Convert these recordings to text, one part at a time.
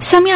ಸಮಯ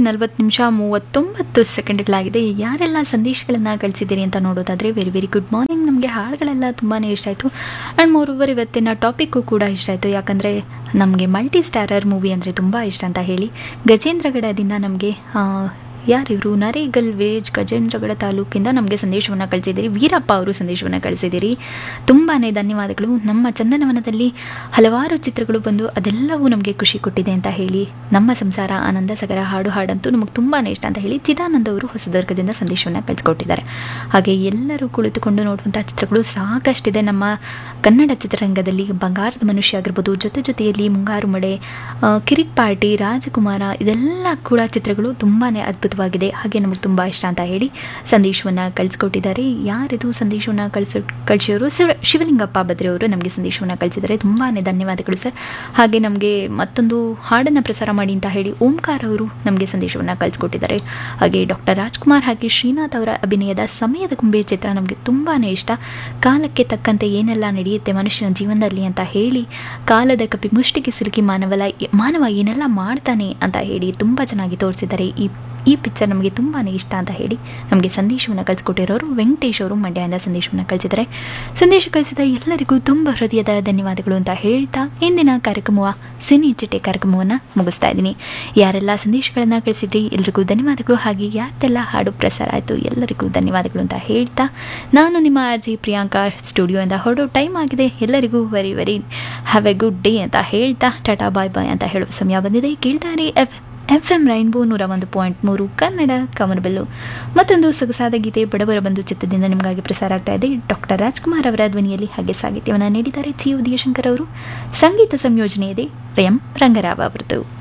10:40:39 ಯಾರೆಲ್ಲ ಸಂದೇಶಗಳನ್ನು ಕಳಿಸಿದ್ದೀರಿ ಅಂತ ನೋಡೋದಾದರೆ ವೆರಿ ವೆರಿ ಗುಡ್ ಮಾರ್ನಿಂಗ್. ನಮಗೆ ಹಾಡುಗಳೆಲ್ಲ ತುಂಬಾ ಇಷ್ಟ ಆಯಿತು. ಆ್ಯಂಡ್ ಮೋರೋವರ್ ಇವತ್ತಿನ ಟಾಪಿಕ್ಕು ಕೂಡ ಇಷ್ಟ ಆಯಿತು. ಯಾಕಂದರೆ ನಮಗೆ ಮಲ್ಟಿ ಸ್ಟಾರರ್ ಮೂವಿ ಅಂದರೆ ತುಂಬ ಇಷ್ಟ ಅಂತ ಹೇಳಿ ಗಜೇಂದ್ರಗಡದಿಂದ ನಮಗೆ ಯಾರಿವರು ನರೇಗಲ್ ವಿಲೇಜ್ ಗಜೇಂದ್ರಗಡ ತಾಲೂಕಿಂದ ನಮಗೆ ಸಂದೇಶವನ್ನು ಕಳಿಸಿದ್ದೀರಿ. ವೀರಪ್ಪ ಅವರು ಸಂದೇಶವನ್ನು ಕಳಿಸಿದ್ದೀರಿ. ತುಂಬಾ ಧನ್ಯವಾದಗಳು. ನಮ್ಮ ಚಂದನವನದಲ್ಲಿ ಹಲವಾರು ಚಿತ್ರಗಳು ಬಂದು ಅದೆಲ್ಲವೂ ನಮಗೆ ಖುಷಿ ಕೊಟ್ಟಿದೆ ಅಂತ ಹೇಳಿ, ನಮ್ಮ ಸಂಸಾರ ಆನಂದ ಸಾಗರ ಹಾಡಂತೂ ನಮಗೆ ತುಂಬಾ ಇಷ್ಟ ಅಂತ ಹೇಳಿ ಚಿದಾನಂದ ಅವರು ಹೊಸದುರ್ಗದಿಂದ ಸಂದೇಶವನ್ನು ಕಳಿಸ್ಕೊಟ್ಟಿದ್ದಾರೆ. ಹಾಗೆ ಎಲ್ಲರೂ ಕುಳಿತುಕೊಂಡು ನೋಡುವಂಥ ಚಿತ್ರಗಳು ಸಾಕಷ್ಟಿದೆ ನಮ್ಮ ಕನ್ನಡ ಚಿತ್ರರಂಗದಲ್ಲಿ. ಬಂಗಾರದ ಮನುಷ್ಯ ಆಗಿರ್ಬೋದು, ಜೊತೆಯಲ್ಲಿ ಮುಂಗಾರು ಮಳೆ, ಕಿರಿಕ್ ಪಾರ್ಟಿ, ರಾಜಕುಮಾರ, ಇದೆಲ್ಲ ಕೂಡ ಚಿತ್ರಗಳು ತುಂಬಾ ಅದ್ಭುತವಾಗಿದೆ. ಹಾಗೆ ನಮಗೆ ತುಂಬ ಇಷ್ಟ ಅಂತ ಹೇಳಿ ಸಂದೇಶವನ್ನು ಕಳಿಸ್ಕೊಟ್ಟಿದ್ದಾರೆ. ಯಾರಿದು ಸಂದೇಶವನ್ನು ಕಳಿಸಿಅವರು? ಶಿವಲಿಂಗಪ್ಪ ಬದ್ರೆ ಅವರು ನಮಗೆ ಸಂದೇಶವನ್ನು ಕಳಿಸಿದ್ದಾರೆ. ತುಂಬಾ ಧನ್ಯವಾದಗಳು ಸರ್. ಹಾಗೆ ನಮಗೆ ಮತ್ತೊಂದು ಹಾಡನ್ನು ಪ್ರಸಾರ ಮಾಡಿ ಅಂತ ಹೇಳಿ ಓಂಕಾರ ಅವರು ನಮಗೆ ಸಂದೇಶವನ್ನು ಕಳಿಸ್ಕೊಟ್ಟಿದ್ದಾರೆ. ಹಾಗೆ ಡಾಕ್ಟರ್ ರಾಜ್ಕುಮಾರ್ ಹಾಗೆ ಶ್ರೀನಾಥ್ ಅವರ ಅಭಿನಯದ ಸಮಯದ ಗೊಂಬೆ ಚಿತ್ರ ನಮಗೆ ತುಂಬಾ ಇಷ್ಟ. ಕಾಲಕ್ಕೆ ತಕ್ಕಂತೆ ಏನೆಲ್ಲ ನಡೆಯುತ್ತೆ ಮನುಷ್ಯನ ಜೀವನದಲ್ಲಿ ಅಂತ ಹೇಳಿ, ಕಾಲದ ಕಪಿ ಮುಷ್ಟಿಗೆ ಸಿಲುಕಿ ಮಾನವ ಏನೆಲ್ಲ ಮಾಡ್ತಾನೆ ಅಂತ ಹೇಳಿ ತುಂಬ ಚೆನ್ನಾಗಿ ತೋರಿಸಿದ್ದಾರೆ. ಈ ಪಿಕ್ಚರ್ ನಮಗೆ ತುಂಬಾ ಇಷ್ಟ ಅಂತ ಹೇಳಿ ನಮಗೆ ಸಂದೇಶವನ್ನು ಕಳಿಸ್ಕೊಟ್ಟಿರೋರು ವೆಂಕಟೇಶ್ ಅವರು ಮಂಡ್ಯದಿಂದ ಸಂದೇಶವನ್ನು ಕಳಿಸಿದ್ದಾರೆ. ಸಂದೇಶ ಕಳಿಸಿದ ಎಲ್ಲರಿಗೂ ತುಂಬ ಹೃದಯದ ಧನ್ಯವಾದಗಳು ಅಂತ ಹೇಳ್ತಾ ಇಂದಿನ ಸಿನಿ ಚಿಟ್ಟೆ ಕಾರ್ಯಕ್ರಮವನ್ನು ಮುಗಿಸ್ತಾ ಇದ್ದೀನಿ. ಯಾರೆಲ್ಲ ಸಂದೇಶಗಳನ್ನು ಕಳಿಸಿದ್ರಿ ಎಲ್ರಿಗೂ ಧನ್ಯವಾದಗಳು. ಹಾಗೆ ಯಾರ್ದೆಲ್ಲ ಹಾಡು ಪ್ರಸಾರ ಆಯಿತು ಎಲ್ಲರಿಗೂ ಧನ್ಯವಾದಗಳು ಅಂತ ಹೇಳ್ತಾ ನಾನು ನಿಮ್ಮ RJ ಪ್ರಿಯಾಂಕಾ ಸ್ಟುಡಿಯೋಯಿಂದ ಹೊರಡೋ ಟೈಮ್ ಆಗಿದೆ. ಎಲ್ಲರಿಗೂ very very have A good day ಅಂತ ಹೇಳ್ತಾ ಟಾಟಾ ಬಾಯ್ ಬಾಯ್ ಅಂತ ಹೇಳೋ ಸಮಯ ಬಂದಿದೆ. ಕೇಳ್ತಾರೆ FM ರೈನ್ಬೋ 101.3 ಕನ್ನಡ ಕಮನಬಿಲ್ಲು. ಮತ್ತೊಂದು ಸೊಗಸಾದ ಗೀತೆ ಬಡವರ ಬಂಧು ಚಿತ್ರದಿಂದ ನಿಮಗಾಗಿ ಪ್ರಸಾರ ಆಗ್ತಾ ಇದೆ. ಡಾಕ್ಟರ್ ರಾಜ್ಕುಮಾರ್ ಅವರ ಧ್ವನಿಯಲ್ಲಿ. ಹಾಗೆ ಸಾಹಿತ್ಯವನ್ನು ನೀಡಿದ್ದಾರೆ ಜಿ ಉದಯಶಂಕರ್ ಅವರು. ಸಂಗೀತ ಸಂಯೋಜನೆ ಇದೆ ಎಂ ರಂಗರಾವ್ ಅವರದು.